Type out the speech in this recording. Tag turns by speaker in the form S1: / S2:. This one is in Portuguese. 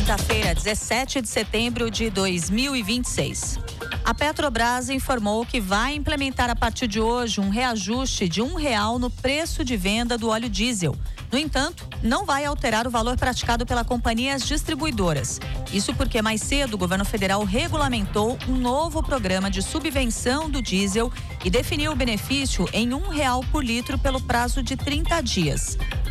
S1: quinta-feira, 17 de setembro de 2026. A Petrobras informou que vai implementar a partir de hoje um reajuste de R$1 no preço de venda do óleo diesel. No entanto, não vai alterar o valor praticado pela companhia às distribuidoras. Isso porque mais cedo o governo federal regulamentou um novo programa de subvenção do diesel e definiu o benefício em R$1 por litro pelo prazo de 30 dias.